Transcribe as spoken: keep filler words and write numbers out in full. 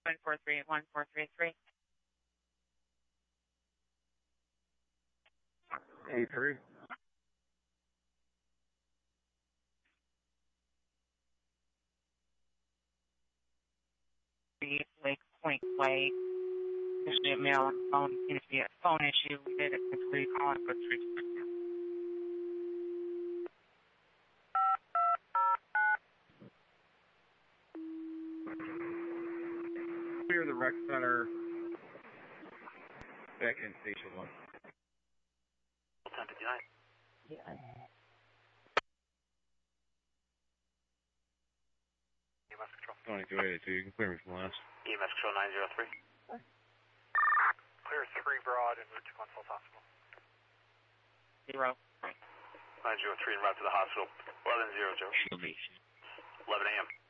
one four three one four three three. Hey, three. Lake Point Way. Initially a mail and phone, initially a phone issue. We did it quickly calling for three. Clear the rec center. Back in station one. ten fifty-nine. Yeah. E M S control. twenty-two eighty-two, you can clear me from last. E M S control nine zero three. Clear three broad and route to Consult Hospital. Zero. nine zero three en route to the hospital. eleven zero zero. Shield Nation. eleven a m